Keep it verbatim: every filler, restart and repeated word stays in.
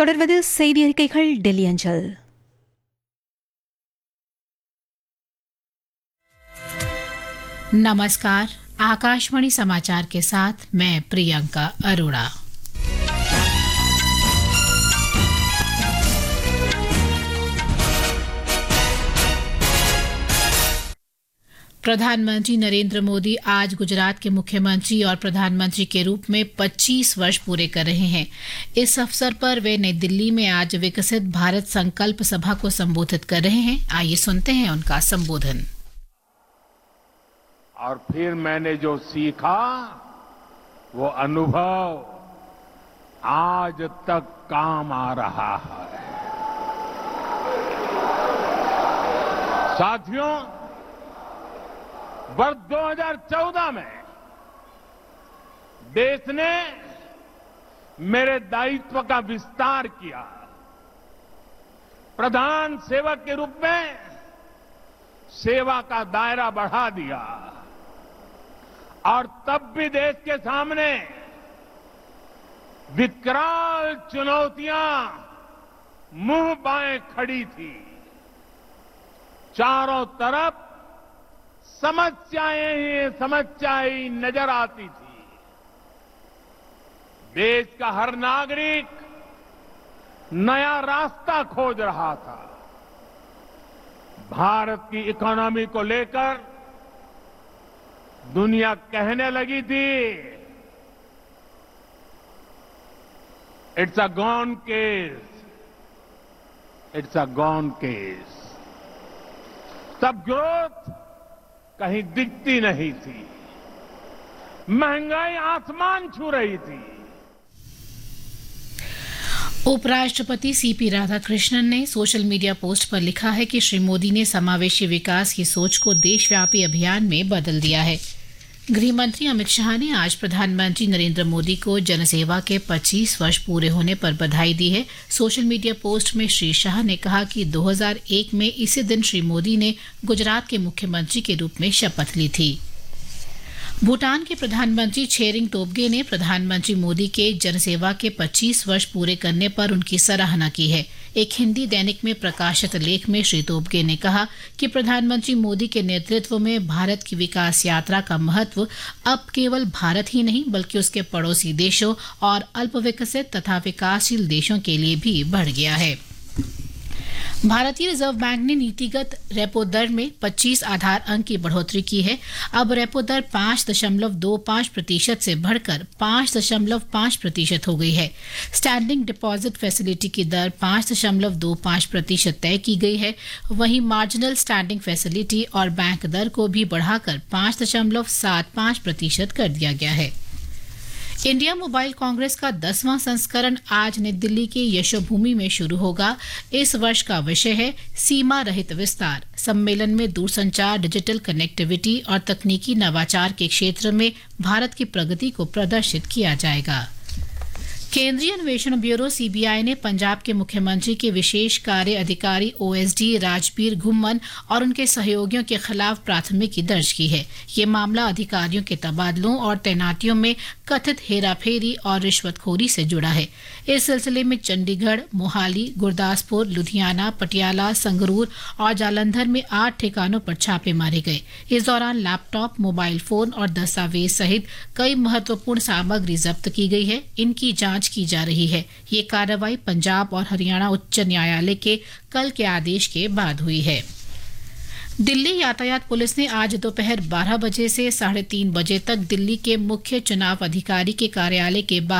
தொடர்வது செய்தி அறிக்கைகள் டெல்லி அஞ்சல். नमस्कार, आकाशवाणी समाचार के साथ मैं प्रियंका अरोड़ा। प्रधानमंत्री नरेंद्र मोदी आज गुजरात के मुख्यमंत्री और प्रधानमंत्री के रूप में पच्चीस वर्ष पूरे कर रहे हैं। इस अवसर पर वे नई दिल्ली में आज विकसित भारत संकल्प सभा को संबोधित कर रहे हैं। आइए सुनते हैं उनका संबोधन। और फिर मैंने जो सीखा वो अनुभव आज तक काम आ रहा है। साथियों, वर्ष दो हज़ार चौदह में देश ने मेरे दायित्व का विस्तार किया। प्रधान सेवक के रूप में सेवा का दायरा बढ़ा दिया और तब भी देश के सामने विकराल चुनौतियां मुंह बाएं खड़ी थी। चारों तरफ समस्याएं ही समस्याएं नजर आती थी। देश का हर नागरिक नया रास्ता खोज रहा था। भारत की इकोनॉमी को लेकर दुनिया कहने लगी थी, it's a gone case, it's a gone case. तब ग्रोथ कहीं दिखती नहीं थी, महंगाई आसमान छू रही थी। उपराष्ट्रपति सीपी राधाकृष्णन ने सोशल मीडिया पोस्ट पर लिखा है कि श्री मोदी ने समावेशी विकास की सोच को देशव्यापी अभियान में बदल दिया है। गृह मंत्री अमित शाह ने आज प्रधानमंत्री नरेंद्र मोदी को जनसेवा के पच्चीस वर्ष पूरे होने पर बधाई दी है। सोशल मीडिया पोस्ट में श्री शाह ने कहा कि दो हज़ार एक में इसी दिन श्री मोदी ने गुजरात के मुख्यमंत्री के रूप में शपथ ली थी। भूटान के प्रधानमंत्री छेरिंग तोब्गे ने प्रधानमंत्री मोदी के जनसेवा के पच्चीस वर्ष पूरे करने पर उनकी सराहना की है। एक हिंदी दैनिक में प्रकाशित लेख में श्री तोब्गे ने कहा कि प्रधानमंत्री मोदी के नेतृत्व में भारत की विकास यात्रा का महत्व अब केवल भारत ही नहीं बल्कि उसके पड़ोसी देशों और अल्पविकसित तथा विकासशील देशों के लिए भी बढ़ गया है। भारतीय रिजर्व बैंक ने नीतिगत रेपो दर में पच्चीस आधार अंक की बढ़ोतरी की है। अब रेपो दर पाँच दशमलव दो पाँच प्रतिशत से बढ़कर पाँच दशमलव पाँच प्रतिशत हो गई है। स्टैंडिंग डिपॉजिट फैसिलिटी की दर पाँच दशमलव दो पाँच प्रतिशत तय की गई है। वहीं मार्जिनल स्टैंडिंग फैसिलिटी और बैंक दर को भी बढ़ाकर पाँच दशमलव सात पाँच प्रतिशत कर दिया गया है। इंडिया मोबाइल कांग्रेस का दसवां संस्करण आज नई दिल्ली के यशोभूमि में शुरू होगा। इस वर्ष का विषय है सीमा रहित विस्तार। सम्मेलन में दूरसंचार, डिजिटल कनेक्टिविटी और तकनीकी नवाचार के क्षेत्र में भारत की प्रगति को प्रदर्शित किया जाएगा। केंद्रीय अन्वेषण ब्यूरो सीबीआई ने पंजाब के मुख्यमंत्री के विशेष कार्य अधिकारी ओएसडी राजबीर घुम्मन और उनके सहयोगियों के खिलाफ प्राथमिकी दर्ज की है। ये मामला अधिकारियों के तबादलों और तैनातियों में कथित हेराफेरी और रिश्वतखोरी से जुड़ा है। इस सिलसिले में चंडीगढ़, मोहाली, गुरदासपुर, लुधियाना, पटियाला, संगरूर और जालंधर में आठ ठिकानों पर छापे मारे गए। इस दौरान लैपटॉप, मोबाइल फोन और दस्तावेज सहित कई महत्वपूर्ण सामग्री जब्त की गई है। इनकी जांच की जा रही है। ये कार्रवाई पंजाब और हरियाणा उच्च न्यायालय के कल के आदेश के बाद हुई है। दिल्ली यातायात पुलिस ने आज दोपहर बारह बजे से साढ़े तीन बजे तक दिल्ली के मुख्य चुनाव अधिकारी के कार्यालय के बाहर